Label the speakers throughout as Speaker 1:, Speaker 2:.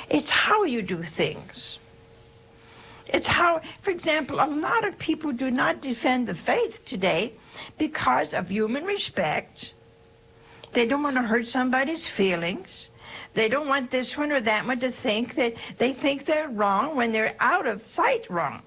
Speaker 1: It's how you do things. It's how, for example, a lot of people do not defend the faith today because of human respect. They don't want to hurt somebody's feelings. They don't want this one or that one to think that they think they're wrong when they're out of sight wrong.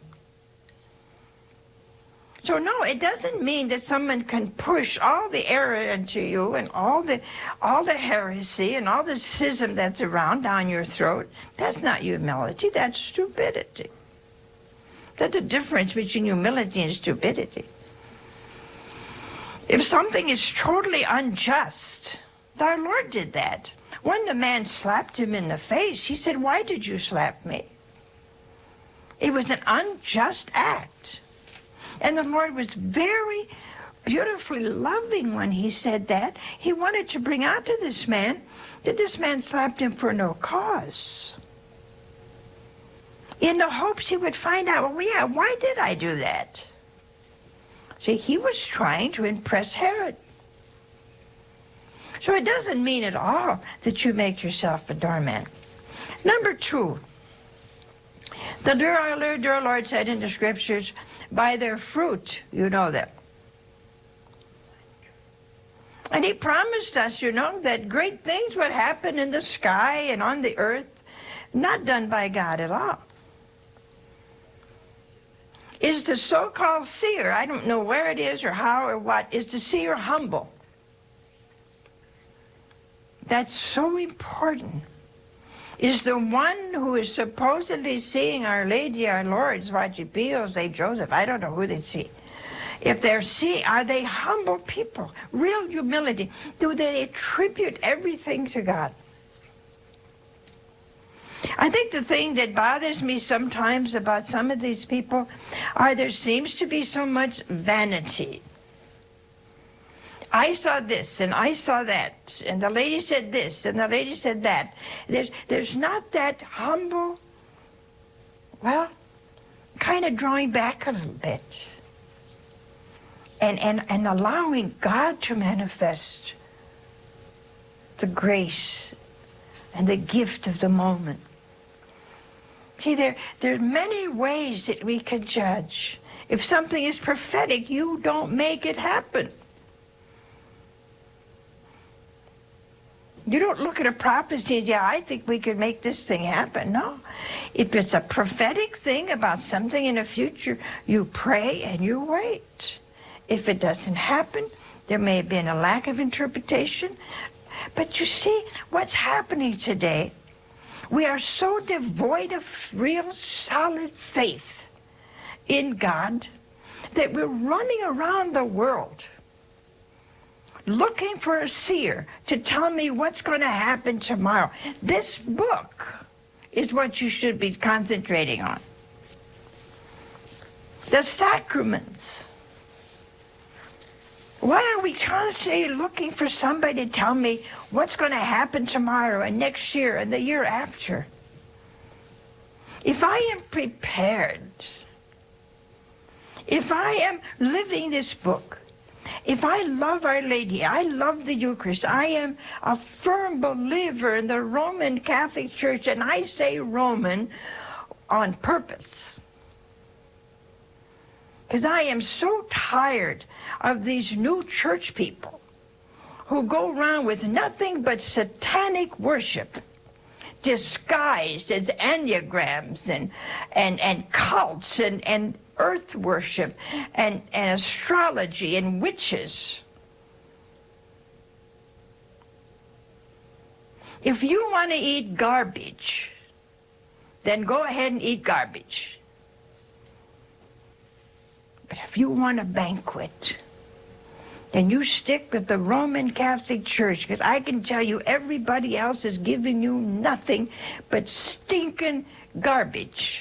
Speaker 1: So no, it doesn't mean that someone can push all the error into you and all the heresy and all the schism that's around down your throat. That's not humility, that's stupidity. There's a difference between humility and stupidity. If something is totally unjust, our Lord did that. When the man slapped him in the face, he said, "Why did you slap me?" It was an unjust act. And the Lord was very beautifully loving when he said that. He wanted to bring out to this man that this man slapped him for no cause, in the hopes he would find out, well, yeah, why did I do that? See, he was trying to impress Herod. So it doesn't mean at all that you make yourself a doormat. Number two, the dear Lord said in the scriptures, by their fruit you know them. And he promised us, that great things would happen in the sky and on the earth, not done by God at all. Is the so-called seer, I don't know where it is or how or what, is the seer humble? That's so important. Is the one who is supposedly seeing Our Lady, our Lord, Swaji Pio, St. Joseph, I don't know who they see. If they're seeing, are they humble people? Real humility. Do they attribute everything to God? I think the thing that bothers me sometimes about some of these people are there seems to be so much vanity. I saw this, and I saw that, and the lady said this, and the lady said that. There's not that humble, well, kind of drawing back a little bit and allowing God to manifest the grace and the gift of the moment. See, there are many ways that we can judge. If something is prophetic, you don't make it happen. You don't look at a prophecy and, yeah, I think we could make this thing happen. No. If it's a prophetic thing about something in the future, you pray and you wait. If it doesn't happen, there may have been a lack of interpretation. But you see, what's happening today, we are so devoid of real solid faith in God that we're running around the world looking for a seer to tell me what's going to happen tomorrow. This book is what you should be concentrating on. The sacraments. Why are we constantly looking for somebody to tell me what's going to happen tomorrow and next year and the year after? If I am prepared, if I am living this book, if I love Our Lady, I love the Eucharist, I am a firm believer in the Roman Catholic Church, and I say Roman on purpose, because I am so tired of these new church people who go around with nothing but satanic worship, disguised as enneagrams and cults and earth worship and astrology and witches. If you want to eat garbage, then go ahead and eat garbage. But if you want a banquet, then you stick with the Roman Catholic Church, because I can tell you everybody else is giving you nothing but stinking garbage.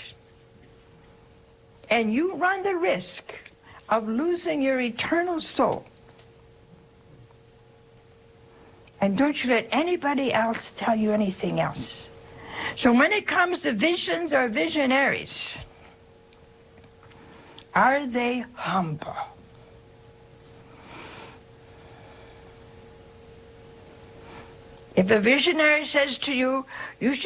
Speaker 1: And you run the risk of losing your eternal soul. And don't you let anybody else tell you anything else. So when it comes to visions or visionaries, are they humble? If a visionary says to you, you should